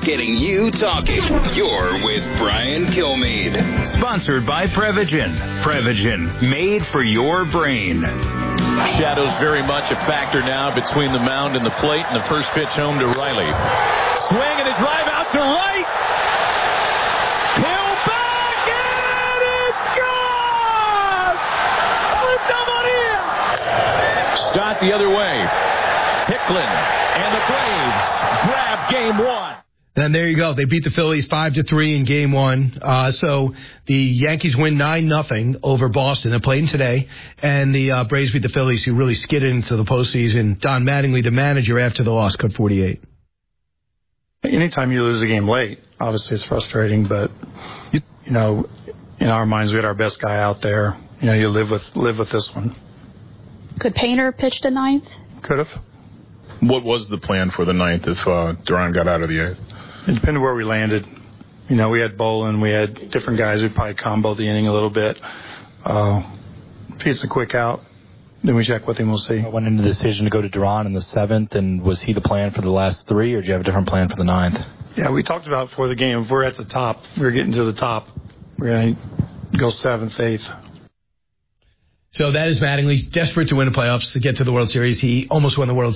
getting you talking. You're with Brian Kilmeade. Sponsored by Prevagen. Prevagen, made for your brain. Shadows very much a factor now between the mound and the plate, and the first pitch home to Riley. Swing and a drive out to right. Hill back, and it's gone! Stott the other way. Hicklin and the Braves grab game one. And there you go. They beat the Phillies 5-3 in Game 1. So the Yankees win 9-0 over Boston. They're playing today. And the Braves beat the Phillies, who really skidded into the postseason. Don Mattingly, the manager, after the loss, cut 48. Anytime you lose a game late, obviously it's frustrating. But, in our minds, we had our best guy out there. You live with this one. Could Painter pitch the ninth? Could have. What was the plan for the ninth if Duran got out of the eighth? It depended where we landed. We had Bolin, we had different guys who'd probably combo the inning a little bit. If he gets a quick out, then we check with him, we'll see. I went into the decision to go to Duran in the seventh, and was he the plan for the last three, or do you have a different plan for the ninth? Yeah, we talked about before the game, if we're at the top, we're getting to the top, we're going to go seventh, eighth. So that is Mattingly, desperate to win the playoffs, to get to the World Series. He almost won the World